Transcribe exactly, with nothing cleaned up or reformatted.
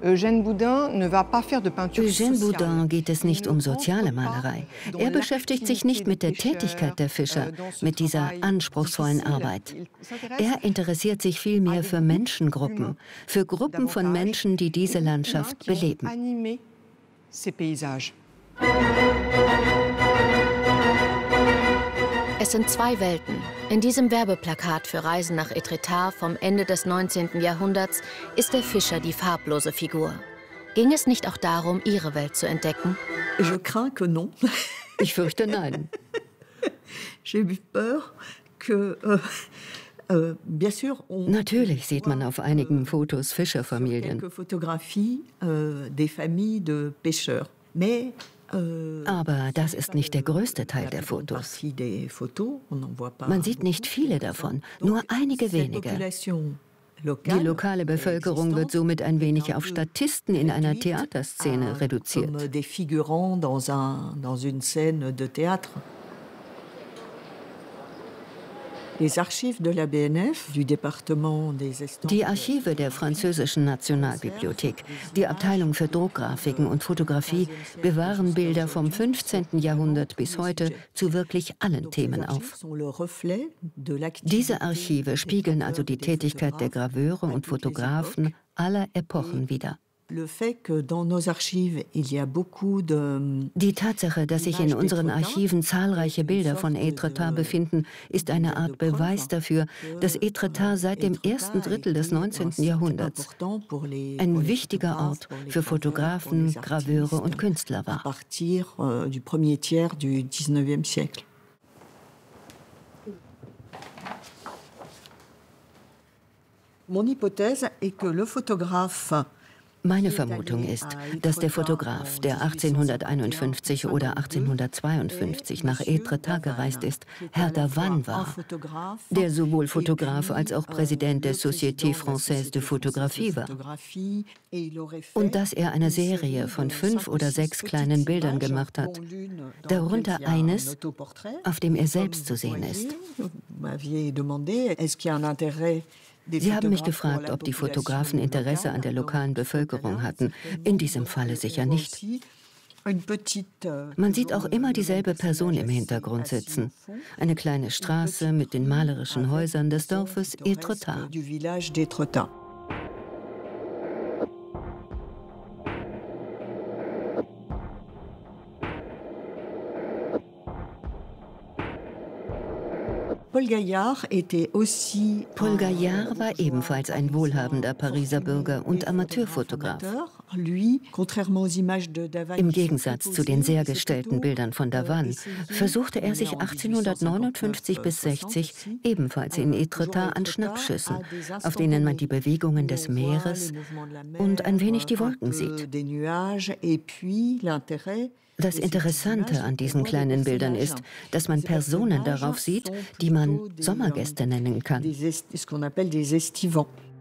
Eugène Boudin geht es nicht um soziale Malerei. Er beschäftigt sich nicht mit der Tätigkeit der Fischer, mit dieser anspruchsvollen Arbeit. Er interessiert sich vielmehr für Menschengruppen, für Gruppen von Menschen, die diese Landschaft beleben. Es sind zwei Welten. In diesem Werbeplakat für Reisen nach Étretat vom Ende des neunzehnten Jahrhunderts ist der Fischer die farblose Figur. Ging es nicht auch darum, ihre Welt zu entdecken? Je crains que non. Ich fürchte nein. J'ai peur que, euh, bien sûr, on Natürlich sieht man auf einigen Fotos Fischerfamilien. quelques photographies euh, des familles de pêcheurs. Mais Aber das ist nicht der größte Teil der Fotos. Man sieht nicht viele davon, nur einige wenige. Die lokale Bevölkerung wird somit ein wenig auf Statisten in einer Theaterszene reduziert. Die Archive der französischen Nationalbibliothek, die Abteilung für Druckgrafiken und Fotografie, bewahren Bilder vom fünfzehnten Jahrhundert bis heute zu wirklich allen Themen auf. Diese Archive spiegeln also die Tätigkeit der Graveure und Fotografen aller Epochen wider. Die Tatsache, dass sich in unseren Archiven zahlreiche Bilder von Étretat befinden, ist eine Art Beweis dafür, dass Étretat seit dem ersten Drittel des neunzehnten Jahrhunderts ein wichtiger Ort für Fotografen, Graveure und Künstler war. Mon hypothèse est que le photographe Meine Vermutung ist, dass der Fotograf, der achtzehnhunderteinundfünfzig oder achtzehnhundertzweiundfünfzig nach Étretat gereist ist, Herr Davanne war, der sowohl Fotograf als auch Präsident der Société Française de Photographie war. Und dass er eine Serie von fünf oder sechs kleinen Bildern gemacht hat, darunter eines, auf dem er selbst zu sehen ist. Sie haben mich gefragt, ob die Fotografen Interesse an der lokalen Bevölkerung hatten. In diesem Falle sicher nicht. Man sieht auch immer dieselbe Person im Hintergrund sitzen. Eine kleine Straße mit den malerischen Häusern des Dorfes Étretat. Paul Gayart Paul Gayart war ebenfalls ein wohlhabender Pariser Bürger und Amateurfotograf. Im Gegensatz zu den sehr gestellten Bildern von Davanne versuchte er sich achtzehnhundertneunundfünfzig bis sechzig ebenfalls in Étretat an Schnappschüssen, auf denen man die Bewegungen des Meeres und ein wenig die Wolken sieht. Das Interessante an diesen kleinen Bildern ist, dass man Personen darauf sieht, die man Sommergäste nennen kann.